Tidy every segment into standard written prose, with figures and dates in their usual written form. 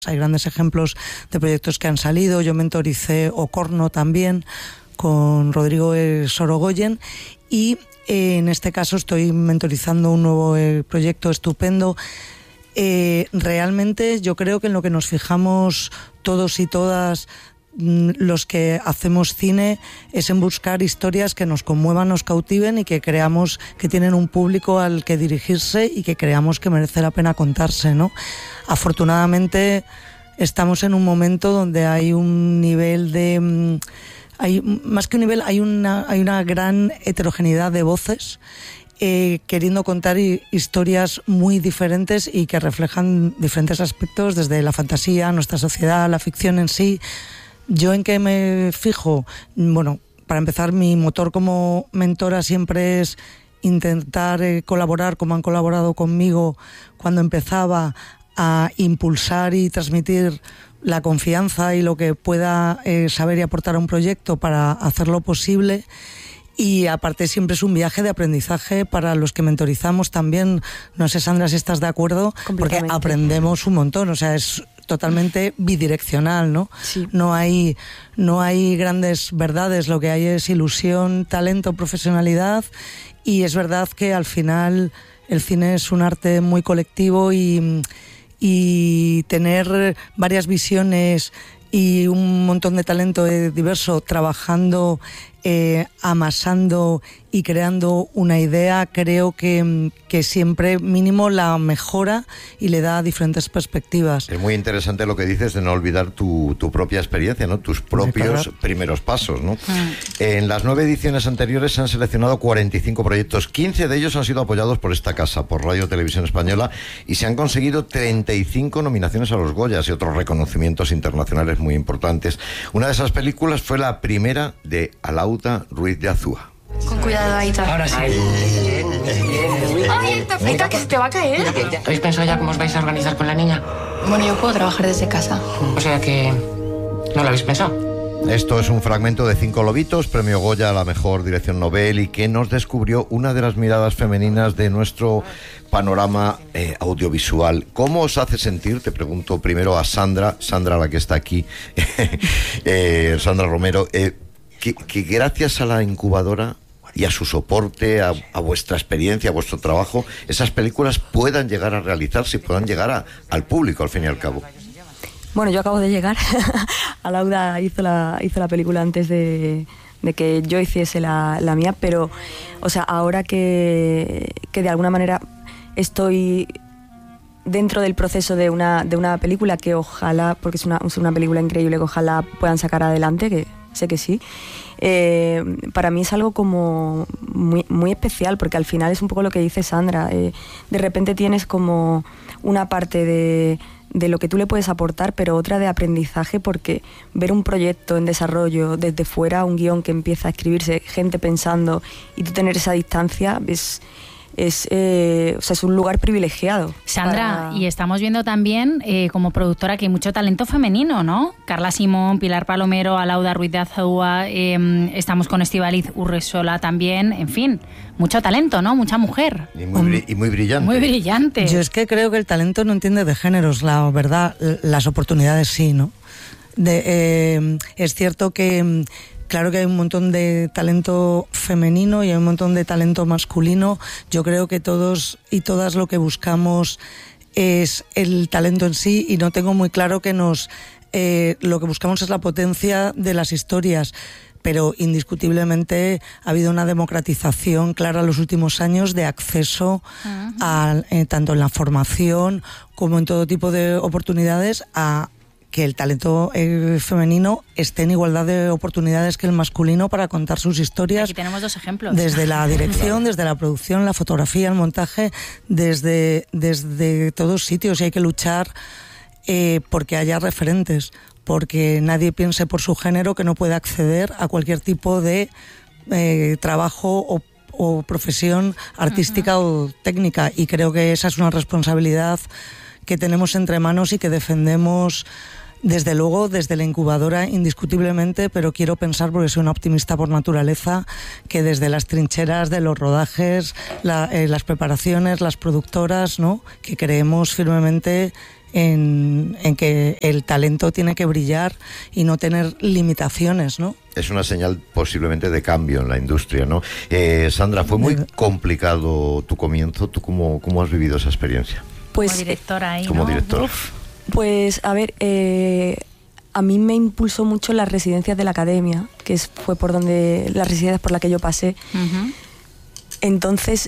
Hay grandes ejemplos de proyectos que han salido. Yo mentoricé Ocorno también con Rodrigo Sorogoyen y en este caso estoy mentorizando un nuevo proyecto estupendo. Realmente yo creo que en lo que nos fijamos todos y todas los que hacemos cine es en buscar historias que nos conmuevan, nos cautiven y que creamos que tienen un público al que dirigirse y que creamos que merece la pena contarse, ¿no? Afortunadamente estamos en un momento donde hay un nivel de... más que un nivel, hay una gran heterogeneidad de voces queriendo contar historias muy diferentes y que reflejan diferentes aspectos, desde la fantasía, nuestra sociedad, la ficción en sí. ¿Yo en qué me fijo? Bueno, para empezar, mi motor como mentora siempre es intentar colaborar, como han colaborado conmigo cuando empezaba, a impulsar y transmitir la confianza y lo que pueda saber y aportar a un proyecto para hacerlo posible. Y aparte siempre es un viaje de aprendizaje para los que mentorizamos también. No sé, Sandra, si estás de acuerdo, porque aprendemos un montón, o sea, es totalmente bidireccional, ¿no? Sí. No hay grandes verdades, lo que hay es ilusión, talento, profesionalidad, y es verdad que al final el cine es un arte muy colectivo y tener varias visiones y un montón de talento diverso trabajando, amasando y creando una idea, creo que siempre mínimo la mejora y le da diferentes perspectivas. Es muy interesante lo que dices de no olvidar tu propia experiencia, ¿no? Tus propios primeros pasos, ¿no? En las 9 ediciones anteriores se han seleccionado 45 proyectos, 15 de ellos han sido apoyados por esta casa, por Radio Televisión Española, y se han conseguido 35 nominaciones a los Goyas y otros reconocimientos internacionales muy importantes. Una de esas películas fue la primera de Alauda Ruiz de Azúa. Con cuidado, Aita. Ahora sí. ¡Ay, Aita, que se te va a caer! ¿Habéis pensado ya cómo os vais a organizar con la niña? Bueno, yo puedo trabajar desde casa. O sea que... ¿no lo habéis pensado? Esto es un fragmento de Cinco lobitos, premio Goya a la mejor dirección novel, y que nos descubrió una de las miradas femeninas de nuestro panorama audiovisual. ¿Cómo os hace sentir? Te pregunto primero a Sandra, la que está aquí, Sandra Romero, que gracias a la incubadora y a su soporte, a vuestra experiencia, a vuestro trabajo, esas películas puedan llegar a realizarse y puedan llegar al público, al fin y al cabo. Bueno, yo acabo de llegar. Alauda hizo la película antes de que yo hiciese la mía, pero, o sea, ahora que de alguna manera estoy dentro del proceso de una película que ojalá, porque es una película increíble que ojalá puedan sacar adelante, que sé que sí, para mí es algo como muy, muy especial, porque al final es un poco lo que dice Sandra, de repente tienes como una parte de lo que tú le puedes aportar, pero otra de aprendizaje, porque ver un proyecto en desarrollo desde fuera, un guión que empieza a escribirse, gente pensando, y tú tener esa distancia, es un lugar privilegiado. Sandra, y estamos viendo también como productora que hay mucho talento femenino, ¿no? Carla Simón, Pilar Palomero, Alauda Ruiz de Azúa, estamos con Estíbaliz Urresola también, en fin, mucho talento, ¿no? Mucha mujer. Y muy brillante. Muy brillante. Yo es que creo que el talento no entiende de géneros, la verdad, las oportunidades sí, ¿no? Es cierto que... Claro que hay un montón de talento femenino y hay un montón de talento masculino. Yo creo que todos y todas lo que buscamos es el talento en sí, y no tengo muy claro que lo que buscamos es la potencia de las historias. Pero indiscutiblemente ha habido una democratización clara en los últimos años de acceso tanto en la formación como en todo tipo de oportunidades a que el talento femenino esté en igualdad de oportunidades que el masculino para contar sus historias. Aquí tenemos 2 ejemplos. Desde la dirección, desde la producción, la fotografía, el montaje, desde todos sitios. Y hay que luchar porque haya referentes, porque nadie piense por su género que no puede acceder a cualquier tipo de trabajo o profesión artística o técnica. Y creo que esa es una responsabilidad que tenemos entre manos y que defendemos desde luego desde la incubadora indiscutiblemente, pero quiero pensar, porque soy una optimista por naturaleza, que desde las trincheras de los rodajes, las preparaciones, las productoras, ¿no?, que creemos firmemente en que el talento tiene que brillar y no tener limitaciones, ¿no? Es una señal posiblemente de cambio en la industria, ¿no? Sandra, ¿fue muy complicado tu comienzo? ¿Tú cómo has vivido esa experiencia? Pues, como directora ahí, como ¿no? directora. Pues, a ver, a mí me impulsó mucho las residencias de la academia, que fue por donde las residencias por las que yo pasé. Uh-huh. Entonces,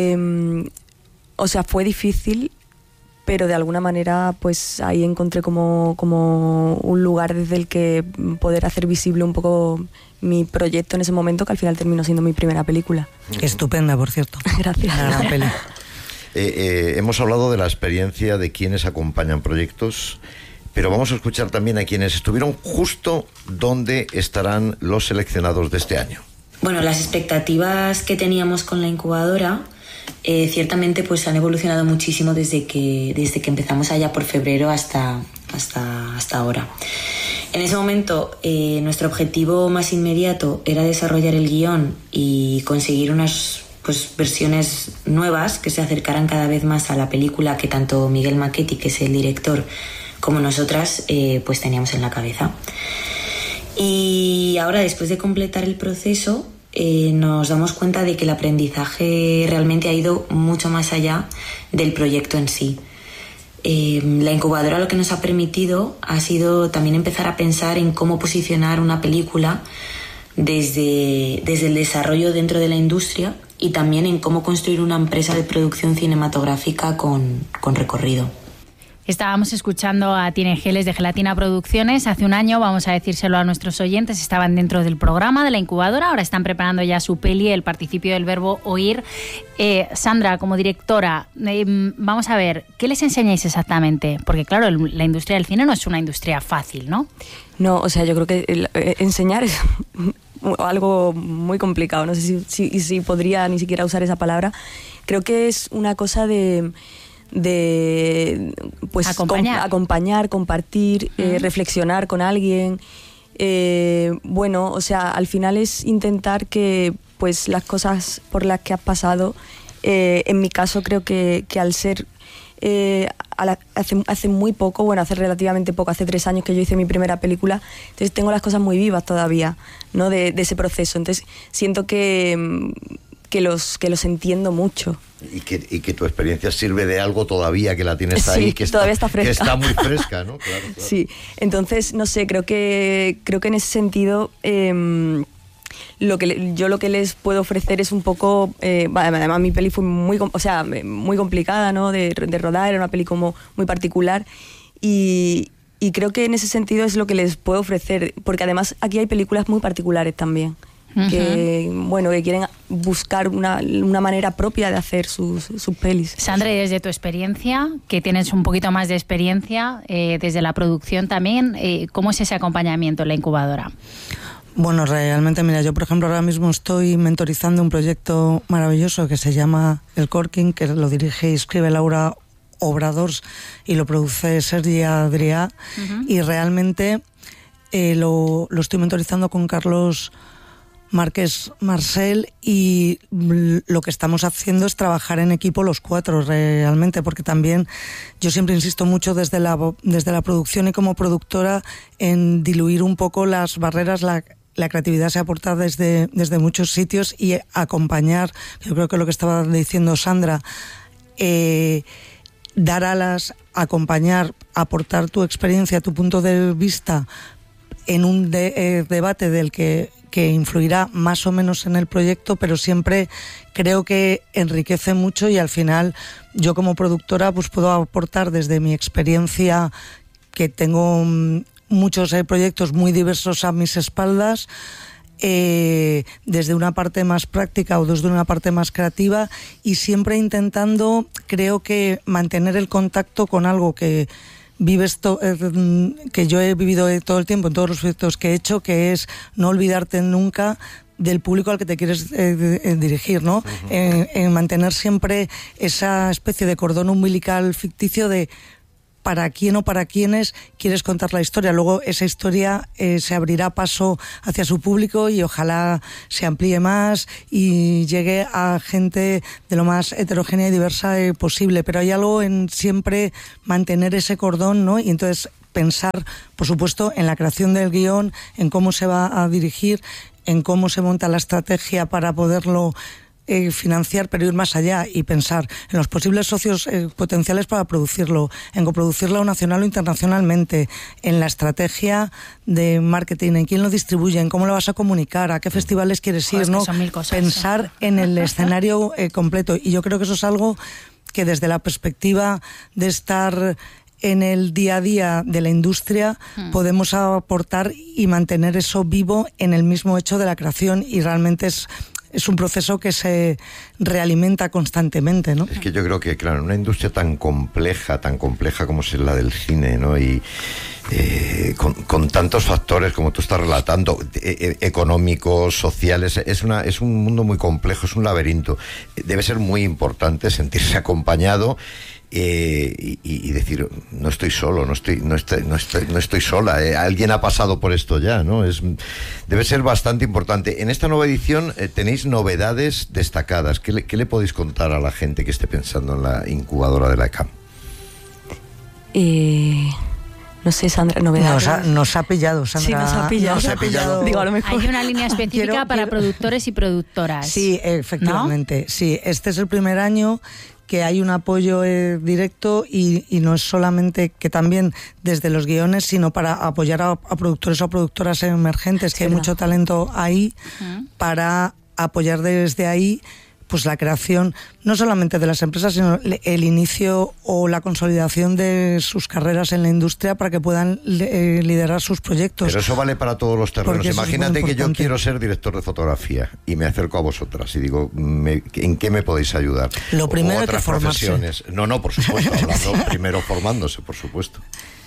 o sea, fue difícil, pero de alguna manera pues ahí encontré como un lugar desde el que poder hacer visible un poco mi proyecto en ese momento, que al final terminó siendo mi primera película. Estupenda, por cierto. Gracias. Una gran peli. Hemos hablado de la experiencia de quienes acompañan proyectos, pero vamos a escuchar también a quienes estuvieron justo donde estarán los seleccionados de este año. Bueno, las expectativas que teníamos con la incubadora ciertamente pues han evolucionado muchísimo desde que empezamos allá por febrero hasta ahora. En ese momento nuestro objetivo más inmediato era desarrollar el guión y conseguir unas versiones nuevas que se acercaran cada vez más a la película que tanto Miguel Macchetti, que es el director, como nosotras pues teníamos en la cabeza. Y ahora, después de completar el proceso, nos damos cuenta de que el aprendizaje realmente ha ido mucho más allá del proyecto en sí. La incubadora lo que nos ha permitido ha sido también empezar a pensar en cómo posicionar una película desde el desarrollo dentro de la industria y también en cómo construir una empresa de producción cinematográfica con recorrido. Estábamos escuchando a Tine Geles de Gelatina Producciones. Hace un año, vamos a decírselo a nuestros oyentes, estaban dentro del programa de la incubadora, ahora están preparando ya su peli, El participio del verbo oír. Sandra, como directora, vamos a ver, ¿qué les enseñáis exactamente? Porque claro, la industria del cine no es una industria fácil, ¿no? No, o sea, yo creo que enseñar es algo muy complicado. No sé si podría ni siquiera usar esa palabra. Creo que es una cosa de pues acompañar, compartir, reflexionar con alguien. Bueno, o sea, al final es intentar que pues las cosas por las que has pasado, en mi caso creo que al ser hace muy poco, bueno, hace relativamente poco, hace 3 años que yo hice mi primera película, entonces tengo las cosas muy vivas todavía, ¿no? de ese proceso, entonces siento que los entiendo mucho. Y que tu experiencia sirve de algo todavía, que la tienes ahí, que todavía está fresca. Que está muy fresca, ¿no? Claro. Sí, entonces, no sé, creo que en ese sentido lo que les puedo ofrecer es un poco, además mi peli fue muy complicada, ¿no? De rodar, era una peli como muy particular y creo que en ese sentido es lo que les puedo ofrecer, porque además aquí hay películas muy particulares también. Que quieren buscar una manera propia de hacer sus pelis. Sandra, desde tu experiencia, que tienes un poquito más de experiencia, desde la producción también, ¿cómo es ese acompañamiento en la incubadora? Bueno, realmente, mira, yo por ejemplo ahora mismo estoy mentorizando un proyecto maravilloso que se llama El Corking, que lo dirige y escribe Laura Obradors y lo produce Sergi Adrià, y realmente lo estoy mentorizando con Carlos Márquez Marcel, y lo que estamos haciendo es trabajar en equipo los 4 realmente, porque también yo siempre insisto mucho desde la producción y como productora en diluir un poco las barreras. La creatividad se aporta desde muchos sitios y acompañar, yo creo que lo que estaba diciendo Sandra, dar alas, acompañar, aportar tu experiencia, tu punto de vista en un debate del que influirá más o menos en el proyecto, pero siempre creo que enriquece mucho, y al final yo como productora pues puedo aportar desde mi experiencia, que tengo muchos proyectos muy diversos a mis espaldas, desde una parte más práctica o desde una parte más creativa, y siempre intentando, creo que, mantener el contacto con algo que vives que yo he vivido todo el tiempo en todos los proyectos que he hecho, que es no olvidarte nunca del público al que te quieres dirigir, ¿no? En mantener siempre esa especie de cordón umbilical ficticio de para quién o para quiénes quieres contar la historia. Luego esa historia se abrirá paso hacia su público y ojalá se amplíe más y llegue a gente de lo más heterogénea y diversa posible. Pero hay algo en siempre mantener ese cordón, ¿no? Y entonces pensar, por supuesto, en la creación del guión, en cómo se va a dirigir, en cómo se monta la estrategia para poderlo financiar, pero ir más allá y pensar en los posibles socios potenciales para producirlo, en coproducirlo nacional o internacionalmente, en la estrategia de marketing, en quién lo distribuye, en cómo lo vas a comunicar, a qué festivales quieres ir, ¿no? Son 1000 cosas, pensar en el escenario completo. Y yo creo que eso es algo que desde la perspectiva de estar en el día a día de la industria podemos aportar y mantener eso vivo en el mismo hecho de la creación, y realmente es un proceso que se realimenta constantemente, ¿no? Es que yo creo que, claro, en una industria tan compleja como es la del cine, ¿no? Y con tantos factores como tú estás relatando, económicos, sociales, es un mundo muy complejo, es un laberinto. Debe ser muy importante sentirse acompañado y decir, no estoy solo, no estoy sola, alguien ha pasado por esto ya, ¿no? Debe ser bastante importante. En esta nueva edición tenéis novedades destacadas. ¿Qué le podéis contar a la gente que esté pensando en la incubadora de la ECAM? No sé, Sandra, novedades. Nos ha pillado, Sandra. Sí, nos ha pillado. Digo, a lo mejor. Hay una línea específica para productores y productoras. Sí, efectivamente. ¿No? Sí, este es el primer año que hay un apoyo directo y no es solamente que también desde los guiones, sino para apoyar a productores o productoras emergentes, que hay mucho talento ahí, para apoyar desde ahí pues la creación no solamente de las empresas, sino el inicio o la consolidación de sus carreras en la industria para que puedan liderar sus proyectos. Pero eso vale para todos los terrenos. Imagínate que yo quiero ser director de fotografía y me acerco a vosotras y digo, ¿en qué me podéis ayudar? Lo primero es que formarse. No, por supuesto, hablando primero formándose, por supuesto.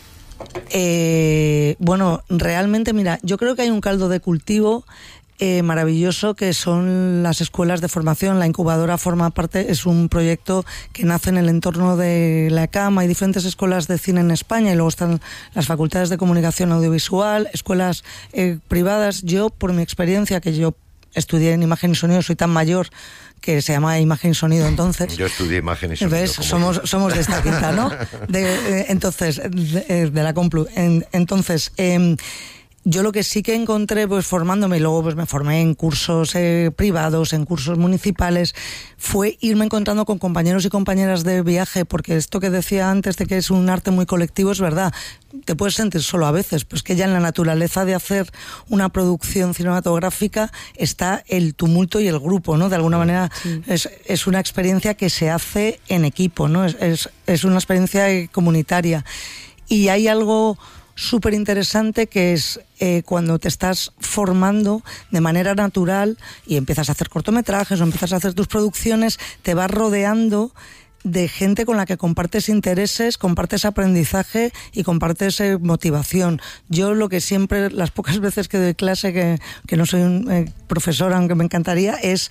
Bueno, realmente, mira, yo creo que hay un caldo de cultivo maravilloso, que son las escuelas de formación. La incubadora forma parte, es un proyecto que nace en el entorno de la ECAM. Hay diferentes escuelas de cine en España y luego están las facultades de comunicación audiovisual, escuelas privadas. Yo, por mi experiencia, que yo estudié en imagen y sonido, soy tan mayor que se llama imagen y sonido entonces. Yo estudié imagen y sonido. ¿Ves? Somos de esta quinta, ¿no? Entonces, de la Complu. Entonces, yo lo que sí que encontré, pues formándome, y luego pues me formé en cursos privados, en cursos municipales, fue irme encontrando con compañeros y compañeras de viaje, porque esto que decía antes de que es un arte muy colectivo es verdad. Te puedes sentir solo a veces, pues que ya en la naturaleza de hacer una producción cinematográfica está el tumulto y el grupo, ¿no? De alguna manera sí. Es una experiencia que se hace en equipo, ¿no? Es una experiencia comunitaria. Y hay algo súper interesante que es cuando te estás formando de manera natural y empiezas a hacer cortometrajes o empiezas a hacer tus producciones, te vas rodeando de gente con la que compartes intereses, compartes aprendizaje y compartes motivación. Yo lo que siempre, las pocas veces que doy clase, que no soy un profesor, aunque me encantaría, es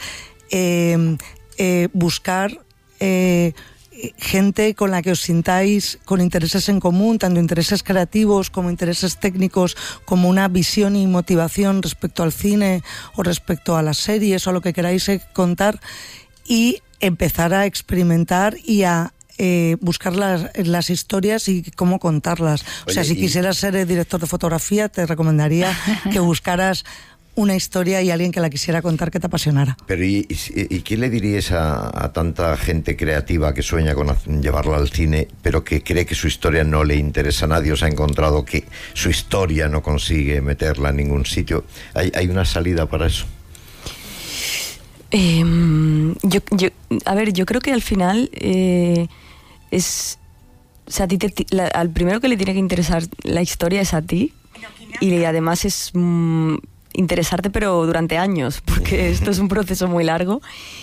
buscar gente con la que os sintáis con intereses en común, tanto intereses creativos como intereses técnicos, como una visión y motivación respecto al cine o respecto a las series o a lo que queráis contar, y empezar a experimentar y a buscar las historias y cómo contarlas. Oye, o sea, si quisieras ser director de fotografía, te recomendaría que buscaras una historia y alguien que la quisiera contar que te apasionara. Pero ¿y qué le dirías a tanta gente creativa que sueña con llevarla al cine, pero que cree que su historia no le interesa a nadie, o se ha encontrado que su historia no consigue meterla en ningún sitio? ¿Hay una salida para eso? Yo creo que al final es... O sea, al primero que le tiene que interesar la historia es a ti, y además es... interesarte, pero durante años, porque esto es un proceso muy largo.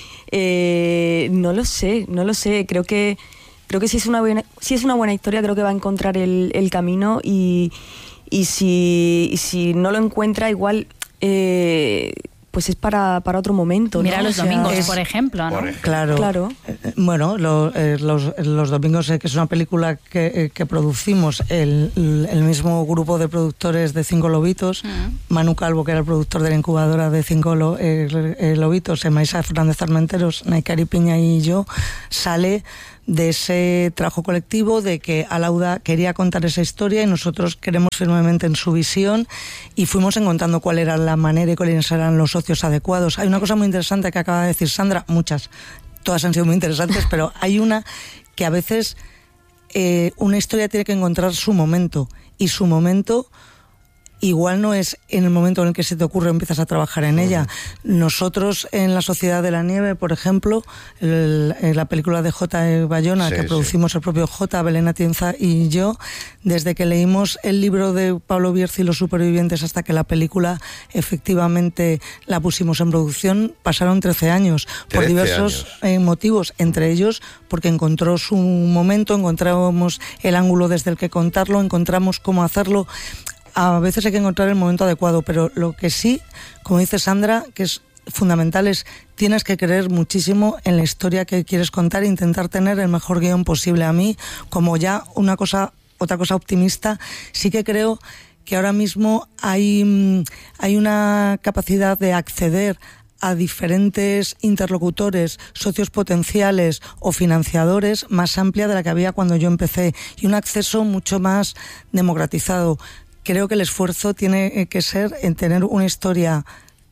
No lo sé. Creo que si es una buena historia, creo que va a encontrar el camino, y si no lo encuentra, igual pues es para otro momento, ¿no? Mira los O sea, domingos, por ejemplo, ¿no? Claro. Bueno, los domingos, que es una película que producimos el mismo grupo de productores de Cinco Lobitos, Manu Calvo, que era el productor de la incubadora de Cinco Lobitos, Maisa Fernández Armenteros, Naikari Piña y yo, sale de ese trabajo colectivo, de que Alauda quería contar esa historia y nosotros creemos firmemente en su visión y fuimos encontrando cuál era la manera y cuáles eran los socios adecuados. Hay una cosa muy interesante que acaba de decir Sandra, muchas, todas han sido muy interesantes, pero hay una que a veces una historia tiene que encontrar su momento, y su momento igual no es en el momento en el que se te ocurre empiezas a trabajar en ella. Nosotros en La Sociedad de la Nieve, por ejemplo, la película de J. Bayona, que producimos el propio J, Belén Atienza y yo, desde que leímos el libro de Pablo Bierzi, Los supervivientes, hasta que la película efectivamente la pusimos en producción, pasaron 13 años, por diversos motivos, entre ellos porque encontró su momento, encontramos el ángulo desde el que contarlo, encontramos cómo hacerlo. A veces hay que encontrar el momento adecuado, pero lo que sí, como dice Sandra, que es fundamental, es tienes que creer muchísimo en la historia que quieres contar e intentar tener el mejor guión posible. A mí, como ya otra cosa optimista, sí que creo que ahora mismo hay una capacidad de acceder a diferentes interlocutores, socios potenciales o financiadores más amplia de la que había cuando yo empecé, y un acceso mucho más democratizado. Creo que el esfuerzo tiene que ser en tener una historia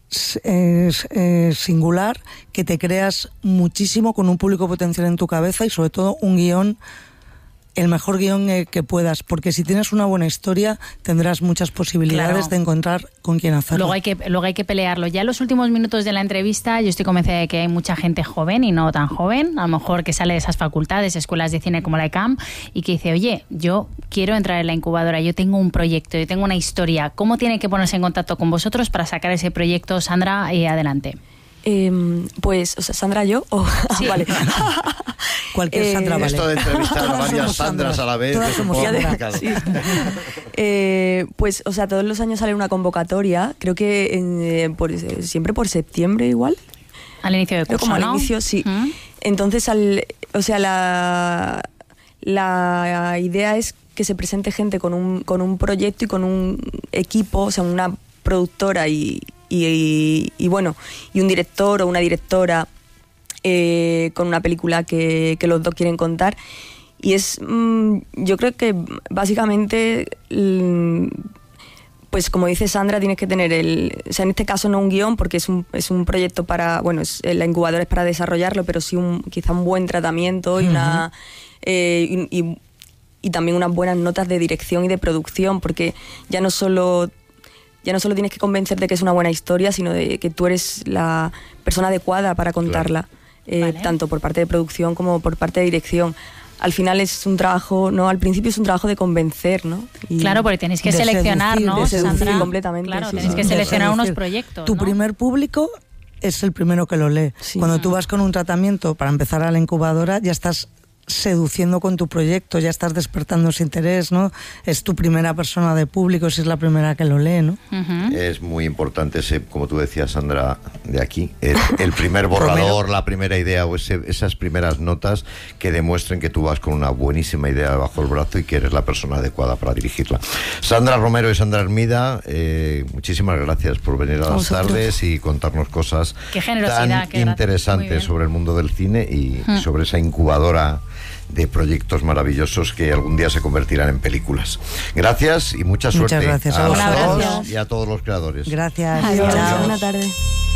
singular, que te creas muchísimo, con un público potencial en tu cabeza y sobre todo un guión, el mejor guión que puedas, porque si tienes una buena historia tendrás muchas posibilidades de encontrar con quién hacerlo. Luego hay que pelearlo. Ya en los últimos minutos de la entrevista yo estoy convencida de que hay mucha gente joven y no tan joven, a lo mejor que sale de esas facultades, escuelas de cine como la ECAM, y que dice, oye, yo quiero entrar en la incubadora, yo tengo un proyecto, yo tengo una historia. ¿Cómo tiene que ponerse en contacto con vosotros para sacar ese proyecto? Sandra, adelante. Pues, o sea, Sandra, yo o sí. Vale. Cualquier Sandra vale. Esto de entrevistar a varias Sandras a la vez es un poco complicado. Sí. Pues, o sea, todos los años sale una convocatoria, creo que siempre por septiembre igual. Al inicio de curso, como ¿no? Al inicio, sí. Entonces, la idea es que se presente gente con un proyecto y con un equipo, o sea, una productora y bueno, y un director o una directora con una película que los dos quieren contar. Y es, yo creo que básicamente, pues como dice Sandra, tienes que tener o sea, en este caso no un guión, porque es un proyecto para, bueno, la incubadora es para desarrollarlo, pero sí quizá un buen tratamiento y y también unas buenas notas de dirección y de producción, porque ya no solo tienes que convencer de que es una buena historia, sino de que tú eres la persona adecuada para contarla, tanto por parte de producción como por parte de dirección. Al final es un trabajo, ¿no? Al principio es un trabajo de convencer, ¿no? Claro, porque tenéis que seleccionar, seducir, ¿no? De seducir Sandra, completamente. claro, sí, tenéis que seleccionar unos proyectos, Tu ¿no? primer público es el primero que lo lee. Sí. Cuando tú vas con un tratamiento para empezar a la incubadora, ya estás seduciendo con tu proyecto, ya estás despertando ese interés, ¿no? Es tu primera persona de público, si es la primera que lo lee, ¿no? Es muy importante ese, como tú decías, Sandra, de aquí, el primer borrador, la primera idea o esas primeras notas que demuestren que tú vas con una buenísima idea bajo el brazo y que eres la persona adecuada para dirigirla. Sandra Romero y Sandra Hermida, muchísimas gracias por venir a las tardes y contarnos cosas tan interesantes sobre el mundo del cine y sobre esa incubadora de proyectos maravillosos que algún día se convertirán en películas. Gracias y mucha suerte. Muchas gracias a los dos y a todos los creadores. Gracias. Adiós. Buena tarde.